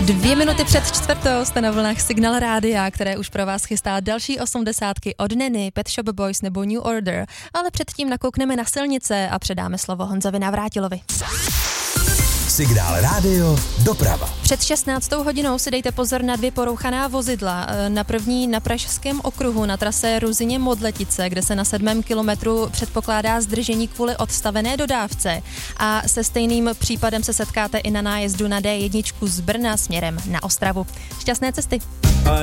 2 minuty před 4:00 jste na vlnách Signál Rádia, které už pro vás chystá další 80 od Neny, Pet Shop Boys nebo New Order, ale předtím nakoukneme na silnice a předáme slovo Honzovi Navrátilovi. Signál Rádio doprava. Před 16. hodinou si dejte pozor na 2 porouchaná vozidla. Na první na Pražském okruhu na trase Ruzyně-Modletice, kde se na 7. kilometru předpokládá zdržení kvůli odstavené dodávce. A se stejným případem se setkáte i na nájezdu na D1 z Brna směrem na Ostravu. Šťastné cesty!